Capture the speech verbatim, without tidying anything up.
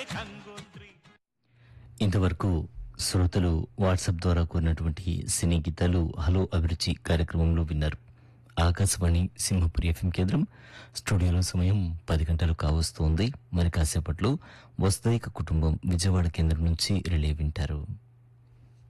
ఇంతవరకు శ్రోతలు వాట్సాప్ ద్వారా కోరినటువంటి సినీ గీతాలు హలో అభిరుచి కార్యక్రమంలో విన్నారు. ఆకాశవాణి సింహపురి ఎఫ్ఎం కేంద్రం స్టూడియోలో సమయం పది గంటలు కావస్తోంది. మరి కాసేపట్లో వసుదైక కుటుంబం విజయవాడ కేంద్రం నుంచి రిలే వింటారు.